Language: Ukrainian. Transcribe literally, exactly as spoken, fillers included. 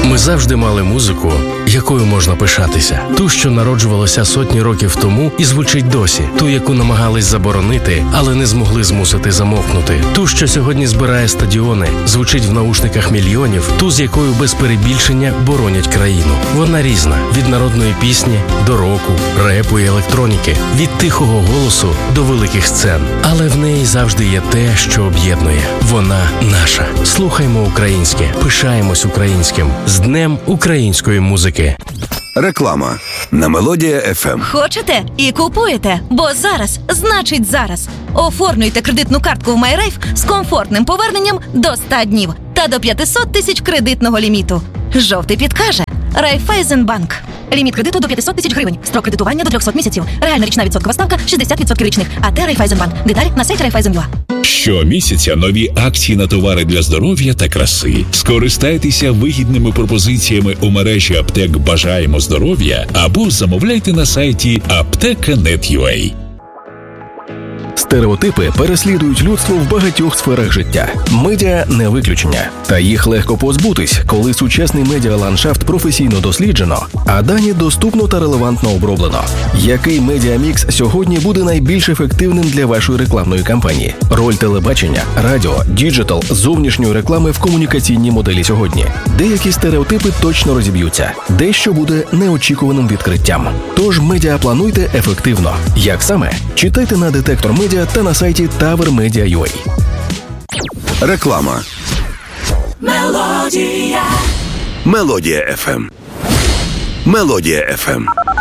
Ми завжди мали музику, якою можна пишатися. Ту, що народжувалася сотні років тому і звучить досі. Ту, яку намагались заборонити, але не змогли змусити замовкнути. Ту, що сьогодні збирає стадіони, звучить в наушниках мільйонів. Ту, з якою без перебільшення боронять країну. Вона різна. Від народної пісні до року, репу і електроніки. Від тихого голосу до великих сцен. Але в неї завжди є те, що об'єднує. Вона наша. Слухаймо українське. Пишаємось українським. З Днем української музики. Реклама на Мелодія еф ем. Хочете і купуєте, бо зараз значить зараз. Оформлюйте кредитну картку в MyRafe з комфортним поверненням до ста днів та до п'ятсот тисяч кредитного ліміту. Жовтий підкаже Райфайзенбанк. Ліміт кредиту до п'ятсот тисяч гривень. Строк кредитування до триста місяців. Реальна річна відсоткова ставка шістдесят відсотків річних. АТ Райфайзенбанк. Деталі на сайті Райфайзен.ua. Щомісяця нові акції на товари для здоров'я та краси. Скористайтеся вигідними пропозиціями у мережі аптек «Бажаємо здоров'я» або замовляйте на сайті аптека крапка нет крапка ю а. Стереотипи переслідують людство в багатьох сферах життя. Медіа – не виключення. Та їх легко позбутись, коли сучасний медіаландшафт професійно досліджено, а дані доступно та релевантно оброблено. Який медіамікс сьогодні буде найбільш ефективним для вашої рекламної кампанії? Роль телебачення, радіо, діджитал, зовнішньої реклами в комунікаційній моделі сьогодні. Деякі стереотипи точно розіб'ються. Дещо буде неочікуваним відкриттям. Тож медіаплануйте ефективно. Як саме? Читайте на Детектор Медіа та на сайті тавер медіа крапка ю а. Реклама. Мелодія. Мелодія еф ем. Мелодія еф ем.